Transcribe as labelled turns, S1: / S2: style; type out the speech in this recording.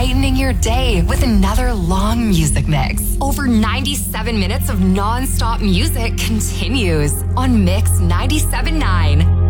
S1: brightening your day with another long music mix. Over 97 minutes of non-stop music continues on Mix 97.9.